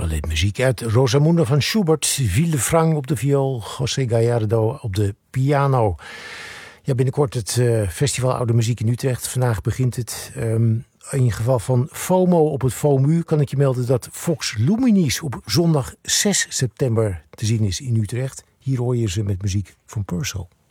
alleen muziek uit Rosamunde van Schubert, Villefranche op de viool, José Gallardo op de piano. Ja, binnenkort het Festival Oude Muziek in Utrecht. Vandaag begint het. In geval van FOMO op het FOMU kan ik je melden dat Vox Luminis op zondag 6 september te zien is in Utrecht. Hier hoor je ze met muziek van Purcell.